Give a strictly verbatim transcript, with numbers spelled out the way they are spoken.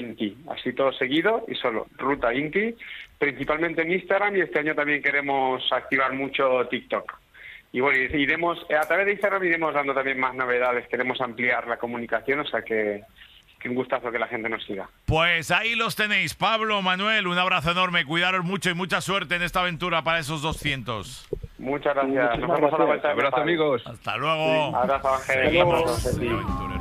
Inti, así todo seguido y solo Ruta Inti, principalmente en Instagram, y este año también queremos activar mucho TikTok. Y bueno, iremos, a través de Instagram iremos dando también más novedades, queremos ampliar la comunicación, o sea que, que un gustazo que la gente nos siga. Pues ahí los tenéis, Pablo, Manuel, un abrazo enorme, cuidaros mucho y mucha suerte en esta aventura para esos doscientos. Muchas gracias, nos vemos a la vuelta. Abrazo, amigos. Hasta luego. Sí, abrazo, Ángel. Seguimos.